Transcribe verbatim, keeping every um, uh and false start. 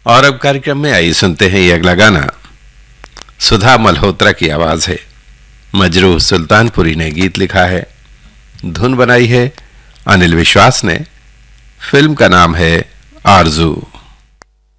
और अब कार्यक्रम में आइए सुनते हैं ये अगला गाना। सुधा मल्होत्रा की आवाज है, मजरूह सुल्तानपुरी ने गीत लिखा है, धुन बनाई है अनिल विश्वास ने। फिल्म का नाम है आरज़ू।